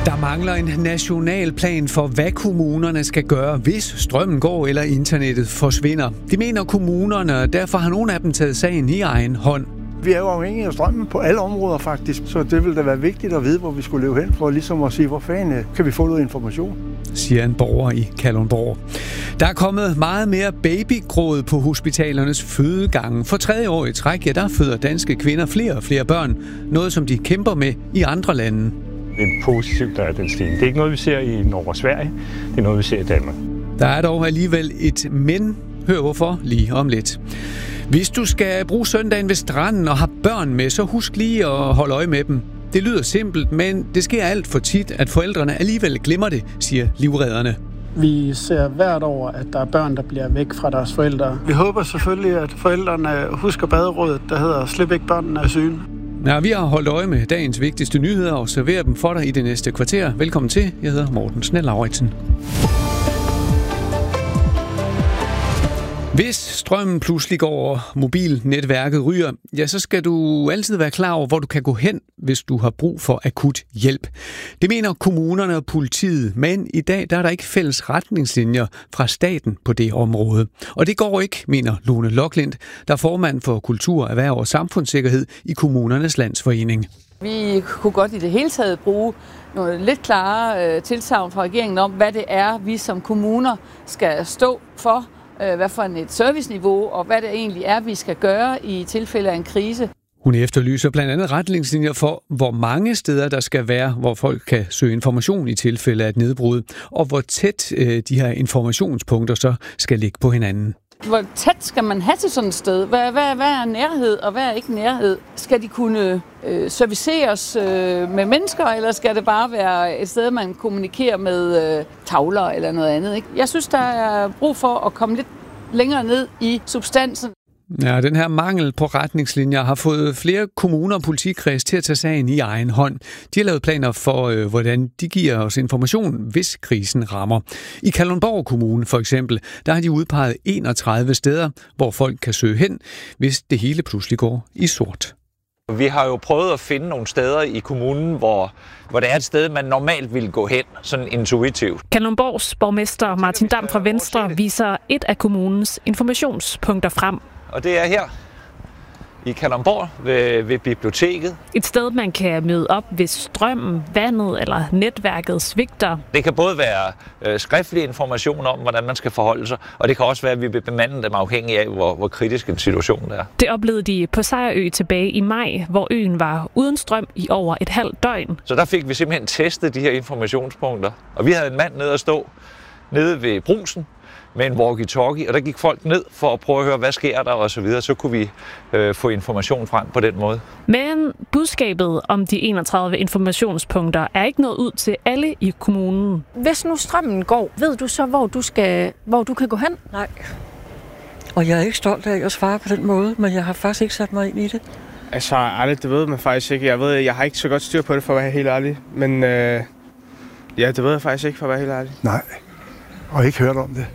Der mangler en national plan for, hvad kommunerne skal gøre, hvis strømmen går eller internettet forsvinder. Det mener kommunerne, og derfor har nogle af dem taget sagen i egen hånd. Vi er jo afhængige af strømmen på alle områder faktisk, så det vil da være vigtigt at vide, hvor vi skulle leve hen, for ligesom at sige, hvor fanden kan vi få noget information, siger en borger i Kalundborg. Der er kommet meget mere babygråd på hospitalernes fødegange. For 3. år i træk, der føder danske kvinder flere og flere børn, noget som de kæmper med i andre lande. Det er positivt, der er den stigning. Det er ikke noget, vi ser i Norge og Sverige. Det er noget, vi ser i Danmark. Der er dog alligevel et men. Hør hvorfor lige om lidt. Hvis du skal bruge søndagen ved stranden og har børn med, så husk lige at holde øje med dem. Det lyder simpelt, men det sker alt for tit, at forældrene alligevel glemmer det, siger livredderne. Vi ser hvert år, at der er børn, der bliver væk fra deres forældre. Vi håber selvfølgelig, at forældrene husker baderådet, der hedder "Slip ikke børnene af syne". Ja, vi har holdt øje med dagens vigtigste nyheder og serverer dem for dig i det næste kvarter. Velkommen til. Jeg hedder Morten Snell-Lauritsen. Hvis strømmen pludselig går over, mobilnetværket ryger, ja, så skal du altid være klar over, hvor du kan gå hen, hvis du har brug for akut hjælp. Det mener kommunerne og politiet, men i dag der er der ikke fælles retningslinjer fra staten på det område. Og det går ikke, mener Lone Loklindt, der er formand for Kultur, Erhverv og Samfundssikkerhed i Kommunernes Landsforening. Vi kunne godt i det hele taget bruge nogle lidt klare tilsagn fra regeringen om, hvad det er, vi som kommuner skal stå for. Hvad for et serviceniveau, og hvad det egentlig er, vi skal gøre i tilfælde af en krise. Hun efterlyser blandt andet retningslinjer for, hvor mange steder der skal være, hvor folk kan søge information i tilfælde af et nedbrud, og hvor tæt de her informationspunkter så skal ligge på hinanden. Hvor tæt skal man have til sådan et sted? Hvad er nærhed, og hvad er ikke nærhed? Skal de kunne serviceres med mennesker, eller skal det bare være et sted, man kommunikerer med tavler eller noget andet? Ikke? Jeg synes, der er brug for at komme lidt længere ned i substansen. Ja, den her mangel på retningslinjer har fået flere kommuner og politikreds til at tage sagen i egen hånd. De har lavet planer for, hvordan de giver os information, hvis krisen rammer. I Kalundborg Kommune for eksempel, der har de udpeget 31 steder, hvor folk kan søge hen, hvis det hele pludselig går i sort. Vi har jo prøvet at finde nogle steder i kommunen, hvor det er et sted, man normalt ville gå hen, sådan intuitivt. Kalundborgs borgmester Martin Dam fra Venstre viser et af kommunens informationspunkter frem. Og det er her i Kalundborg ved biblioteket. Et sted, man kan møde op, hvis strømmen, vandet eller netværket svigter. Det kan både være skriftlig information om, hvordan man skal forholde sig, og det kan også være, at vi vil bemande dem afhængig af, hvor kritisk en situation det er. Det oplevede de på Sejerø tilbage i maj, hvor øen var uden strøm i over et halvt døgn. Så der fik vi simpelthen testet de her informationspunkter, og vi havde en mand nede at stå nede ved brusen med en walkie-talkie, og der gik folk ned for at prøve at høre, hvad sker der og så videre. Så kunne vi få information frem på den måde. Men budskabet om de 31 informationspunkter er ikke nået ud til alle i kommunen. Hvis nu strømmen går, ved du så, hvor du kan gå hen? Nej. Og jeg er ikke stolt af at svare på den måde, men jeg har faktisk ikke sat mig ind i det. Altså, ærligt, det ved man faktisk ikke. Jeg har ikke så godt styr på det, for at være helt ærlig. Men ja, det ved jeg faktisk ikke, for at være helt ærlig. Nej, og ikke hørt om det.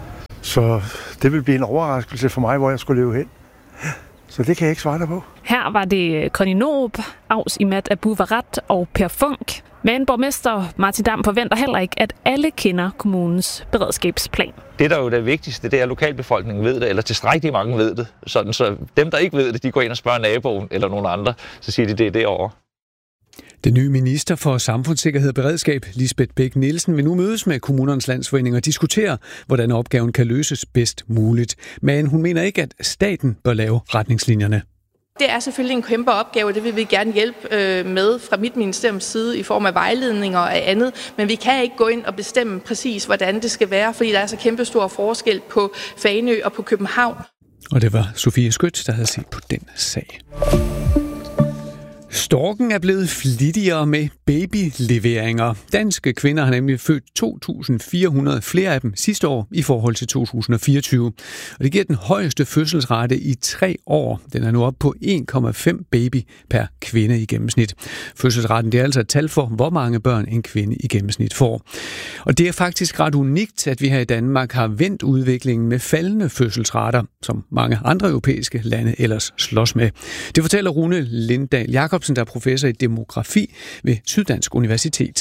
Så det vil blive en overraskelse for mig, hvor jeg skulle leve hen. Så det kan jeg ikke svare dig på. Her var det Conny Noob, Aus Imad Abu Varat og Per Funk. Men borgmester Martin Dam forventer heller ikke, at alle kender kommunens beredskabsplan. Det, der er jo det vigtigste, det er, at lokalbefolkningen ved det, eller tilstrækkeligt mange ved det. Sådan, så dem, der ikke ved det, de går ind og spørger naboen eller nogen andre, så siger de, det er derovre. Den nye minister for Samfundssikkerhed og Beredskab, Lisbeth Bech-Nielsen, vil nu mødes med Kommunernes Landsforening og diskutere, hvordan opgaven kan løses bedst muligt. Men hun mener ikke, at staten bør lave retningslinjerne. Det er selvfølgelig en kæmpe opgave, og det vil vi gerne hjælpe med fra mit ministeriums side i form af vejledninger og andet. Men vi kan ikke gå ind og bestemme præcis, hvordan det skal være, fordi der er så kæmpe stor forskel på Fanø og på København. Og det var Sofie Skødt, der havde set på den sag. Storken er blevet flittigere med babyleveringer. Danske kvinder har nemlig født 2.400 flere af dem sidste år i forhold til 2024. Og det giver den højeste fødselsrate i 3 år. Den er nu oppe på 1,5 baby per kvinde i gennemsnit. Fødselsraten det er altså et tal for, hvor mange børn en kvinde i gennemsnit får. Og det er faktisk ret unikt, at vi her i Danmark har vendt udviklingen med faldende fødselsrater, som mange andre europæiske lande ellers slås med. Det fortæller Rune Lindahl Jacobsen, der er professor i demografi ved Syddansk Universitet.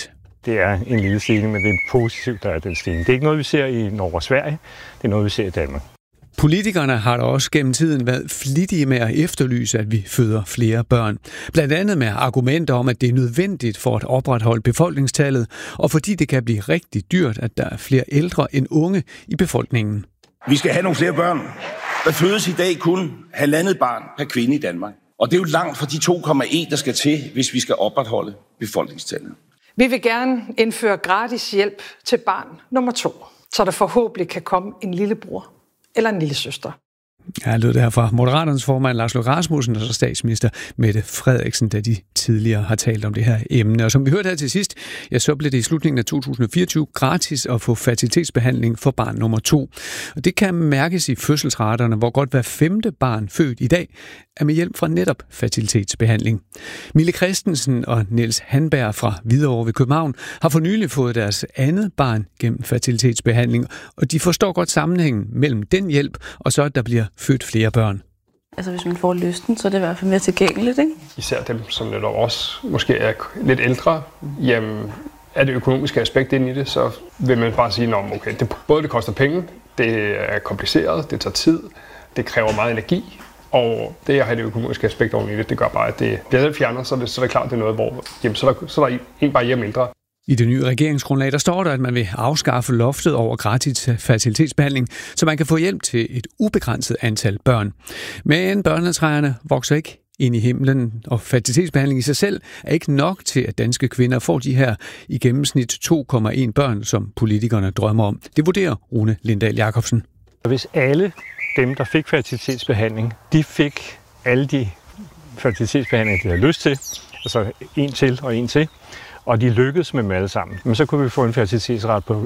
det er en lille stigning, men det er positivt, der er den stigning. Det er ikke noget, vi ser i Norge og Sverige. Det er noget, vi ser i Danmark. Politikerne har da også gennem tiden været flittige med at efterlyse, at vi føder flere børn. Blandt andet med argumenter om, at det er nødvendigt for at opretholde befolkningstallet, og fordi det kan blive rigtig dyrt, at der er flere ældre end unge i befolkningen. Vi skal have nogle flere børn. Der fødes i dag kun 1,5 barn per kvinde i Danmark. Og det er jo langt fra de 2,1, der skal til, hvis vi skal opretholde befolkningstallet. Vi vil gerne indføre gratis hjælp til barn nummer 2, så der forhåbentlig kan komme en lillebror eller en lille søster. Ja, lød det her fra Moderaternes formand Lars Løkke Rasmussen og så statsminister Mette Frederiksen, da de tidligere har talt om det her emne. Og som vi hørte her til sidst, ja, så blev det i slutningen af 2024 gratis at få fertilitetsbehandling for barn nummer 2. Og det kan mærkes i fødselsraterne, hvor godt hver 5. barn født i dag er med hjælp fra netop fertilitetsbehandling. Mille Christensen og Niels Hanberg fra Hvidovre ved København har for nylig fået deres andet barn gennem fertilitetsbehandling, og de forstår godt sammenhængen mellem den hjælp og så, at der bliver født flere børn. Altså hvis man får lysten, så er det i hvert fald mere tilgængeligt, ikke? Især dem, som netop også måske er lidt ældre, jamen er det økonomiske aspekt ind i det, så vil man bare sige, okay, det koster penge, det er kompliceret, det tager tid, det kræver meget energi, og det at have det økonomiske aspekt oven i det, det gør bare, at det bliver fjernet, så er det klart, det er noget, hvor jamen, så er der en bare hjemme ældre. I det nye regeringsgrundlag, der står der, at man vil afskaffe loftet over gratis fertilitetsbehandling, så man kan få hjælp til et ubegrænset antal børn. Men børnetræerne vokser ikke ind i himlen, og fertilitetsbehandling i sig selv er ikke nok til, at danske kvinder får de her i gennemsnit 2,1 børn, som politikerne drømmer om. Det vurderer Rune Lindahl Jacobsen. Hvis alle dem, der fik fertilitetsbehandling, de fik alle de fertilitetsbehandlinger, de havde lyst til, altså en til og en til, og de lykkedes med dem alle sammen, men så kunne vi få en fertilitetsrate på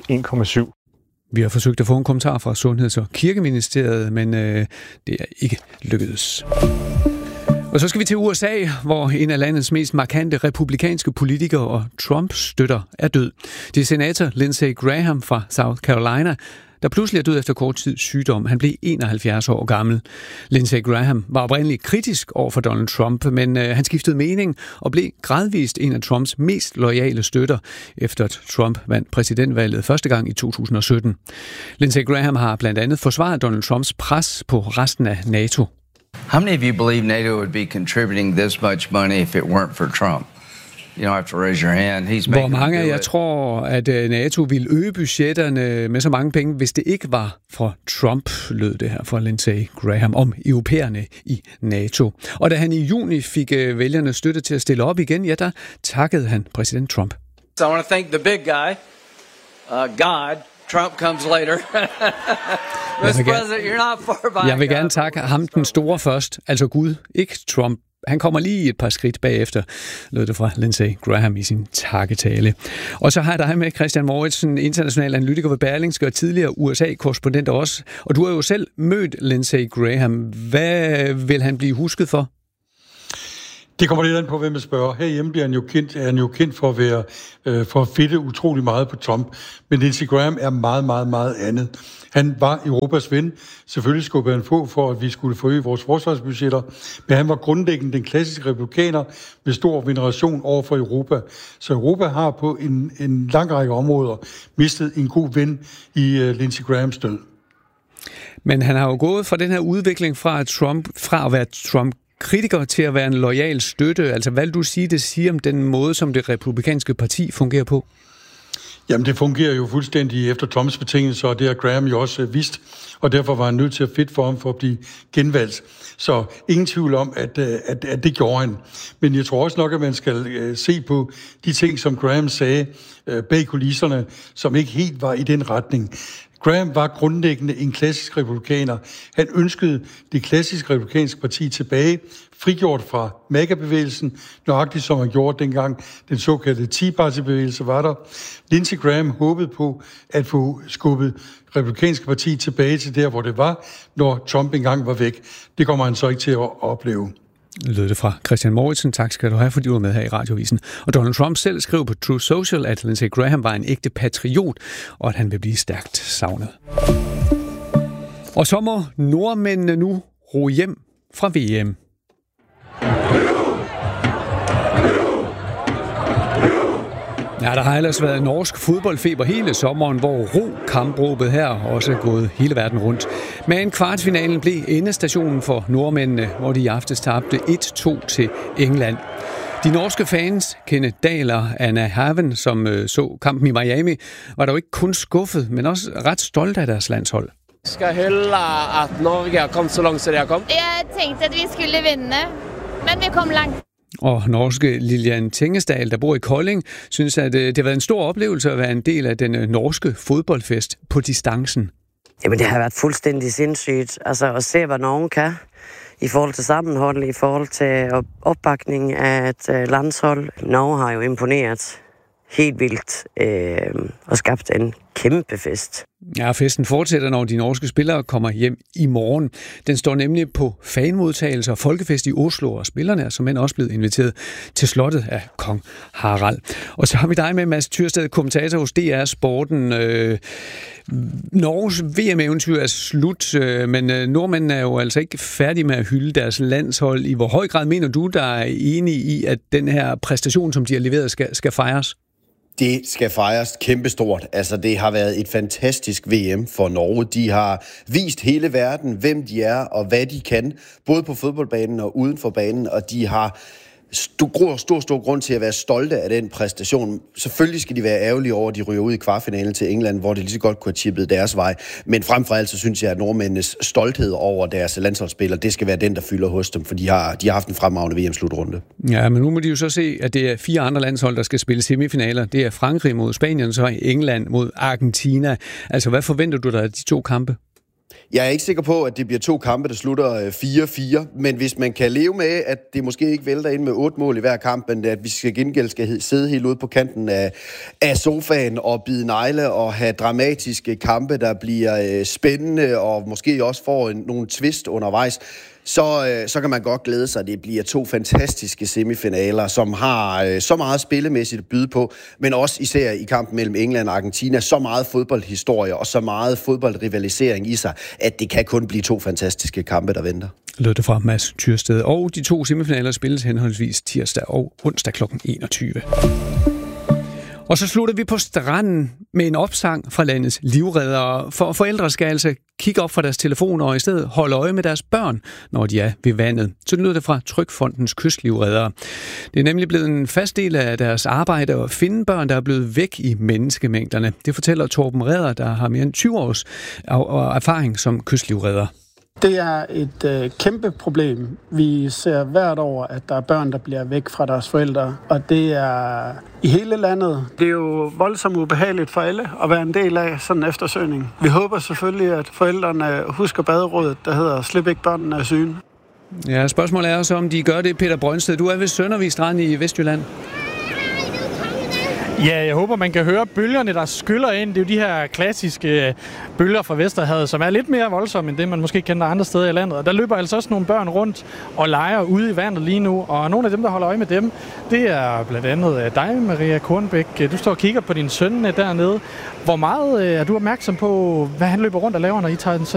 1,7. Vi har forsøgt at få en kommentar fra Sundheds- og Kirkeministeriet, men det er ikke lykkedes. Og så skal vi til USA, hvor en af landets mest markante republikanske politikere og Trump-støtter er død. Det er senator Lindsey Graham fra South Carolina, der pludselig er død efter kort tids sygdom. Han blev 71 år gammel. Lindsey Graham var oprindeligt kritisk over for Donald Trump, men han skiftede mening og blev gradvist en af Trumps mest loyale støtter, efter at Trump vandt præsidentvalget første gang i 2017. Lindsey Graham har blandt andet forsvaret Donald Trumps pres på resten af NATO. How many of you believe NATO would be contributing this much money if it weren't for Trump? You don't have to raise your hand. Hvor mange af jer tror, at NATO ville øge budgetterne med så mange penge, hvis det ikke var for Trump, lød det her fra Lindsey Graham om europæerne i NATO. Og da han i juni fik vælgerne støtte til at stille op igen, ja, der takkede han præsident Trump. So I want to thank the big guy, God. Trump comes later. Mr. President, you're not far by. Jeg vil gerne takke ham den store først, altså Gud, ikke Trump. Han kommer lige et par skridt bagefter, lød det fra Lindsey Graham i sin takketale. Og så har jeg dig med, Christian Mouritsen, international analytiker ved Berlingske og tidligere USA-korrespondent også. Og du har jo selv mødt Lindsey Graham. Hvad vil han blive husket for? Det kommer lidt an på, hvem man spørger. Herhjemme er han jo kendt for at være for at fedte utrolig meget på Trump. Men Lindsey Graham er meget, meget, meget andet. Han var Europas ven. Selvfølgelig skubbede han få for, at vi skulle forøge vores forsvarsbudgetter. Men han var grundlæggende den klassiske republikaner med stor veneration over for Europa. Så Europa har på en lang række områder mistet en god ven i Lindsey Grahams død. Men han har jo gået fra den her udvikling fra at være Trump kritiker til at være en loyal støtte. Altså, hvad vil du sige, det siger om den måde, som det republikanske parti fungerer på? Jamen, det fungerer jo fuldstændig efter Trumps betingelser, og det har Graham jo også vidst, og derfor var han nødt til at fedt for ham for at blive genvalgt. Så ingen tvivl om, at det gjorde han. Men jeg tror også nok, at man skal se på de ting, som Graham sagde bag kulisserne, som ikke helt var i den retning. Graham var grundlæggende en klassisk republikaner. Han ønskede det klassiske republikanske parti tilbage, frigjort fra MAGA-bevægelsen, nøjagtigt som han gjorde dengang den såkaldte Tea Party-bevægelse var der. Lindsey Graham håbede på at få skubbet republikanske parti tilbage til der, hvor det var, når Trump engang var væk. Det kommer han så ikke til at opleve. Lød det fra Christian Mouritsen. Tak skal du have, fordi du var med her i Radiovisen. Og Donald Trump selv skrev på Truth Social, at Lindsey Graham var en ægte patriot, og at han vil blive stærkt savnet. Og så må nordmændene nu ro hjem fra VM. Ja, der har ellers været norsk fodboldfeber hele sommeren, hvor ro-kampråbet her også er gået hele verden rundt. Men kvartfinalen blev endestationen for nordmændene, hvor de i aftes tabte 1-2 til England. De norske fans, Kenneth Dahl og Anna Haven, som så kampen i Miami, var dog ikke kun skuffet, men også ret stolte af deres landshold. Skal hylde, at Norge har kommet så langt, som de har kommet. Jeg tænkte, at vi skulle vinde, men vi kom langt. Og norske Lilian Tingesdal, der bor i Kolding, synes, at det har været en stor oplevelse at være en del af den norske fodboldfest på distancen. Jamen, det har været fuldstændig sindssygt. Altså at se, hvad Norge kan i forhold til sammenhold, i forhold til opbakning af et landshold. Norge har jo imponeret helt vildt og skabt en kæmpe fest. Ja, festen fortsætter, når de norske spillere kommer hjem i morgen. Den står nemlig på fanmodtagelse og folkefest i Oslo, og spillerne er som end også blevet inviteret til slottet af kong Harald. Og så har vi dig med, Mads Tyrsted, kommentator hos DR Sporten. Norges VM-eventyr er slut, men nordmændene er jo altså ikke færdige med at hylde deres landshold. I hvor høj grad mener du, der er enig i, at den her præstation, som de har leveret, skal fejres? Det skal fejres kæmpestort. Altså, det har været et fantastisk VM for Norge. De har vist hele verden, hvem de er og hvad de kan, både på fodboldbanen og uden for banen, og de har stor grund til at være stolte af den præstation. Selvfølgelig skal de være ærgerlige over, at de ryger ud i kvartfinalen til England, hvor det lige så godt kunne have chippet deres vej. Men frem for alt, så synes jeg, at nordmændenes stolthed over deres landsholdsspillere, det skal være den, der fylder hos dem, for de har haft en fremragende VM-slutrunde. Ja, men nu må de jo så se, at det er 4 andre landshold, der skal spille semifinaler. Det er Frankrig mod Spanien, så England mod Argentina. Altså, hvad forventer du dig af de 2 kampe? Jeg er ikke sikker på, at det bliver 2 kampe, der slutter 4-4, men hvis man kan leve med, at det måske ikke vælter ind med 8 mål i hver kamp, men at vi skal sidde helt ude på kanten af sofaen og bide negle og have dramatiske kampe, der bliver spændende og måske også får nogle twist undervejs, så kan man godt glæde sig, at det bliver 2 fantastiske semifinaler, som har så meget spillemæssigt at byde på, men også især i kampen mellem England og Argentina, så meget fodboldhistorie og så meget fodboldrivalisering i sig, at det kan kun blive 2 fantastiske kampe, der venter. Lød det fra Mads Tyrsted. Og de 2 semifinaler spilles henholdsvis tirsdag og onsdag kl. 21. Og så slutter vi på stranden med en opsang fra landets livreddere. For forældre skal altså kigge op fra deres telefoner og i stedet holde øje med deres børn, når de er ved vandet. Så lyder det fra Trygfondens kystlivreddere. Det er nemlig blevet en fast del af deres arbejde at finde børn, der er blevet væk i menneskemængderne. Det fortæller Torben Redder, der har mere end 20 års erfaring som kystlivredder. Det er et kæmpe problem. Vi ser hvert år, at der er børn, der bliver væk fra deres forældre, og det er i hele landet. Det er jo voldsomt ubehageligt for alle at være en del af sådan en eftersøgning. Vi håber selvfølgelig, at forældrene husker baderådet, der hedder Slip ikke børnene af syne. Ja, spørgsmålet er så, om de gør det, Peter Brøndsted. Du er ved Søndervig Strand i Vestjylland. Ja, jeg håber, man kan høre bølgerne, der skyller ind. Det er jo de her klassiske bølger fra Vesterhavet, som er lidt mere voldsomme, end det, man måske kender andre steder i landet. Og der løber altså også nogle børn rundt og leger ude i vandet lige nu. Og nogle af dem, der holder øje med dem, det er blandt andet dig, Maria Kornbæk. Du står og kigger på din søn dernede. Hvor meget er du opmærksom på, hvad han løber rundt og laver, når I tager